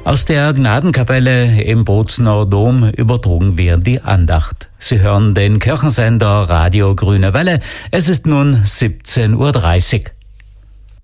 Aus der Gnadenkapelle im Bozner Dom übertrugen wir die Andacht. Sie hören den Kirchensender Radio Grüne Welle. Es ist nun 17:30 Uhr.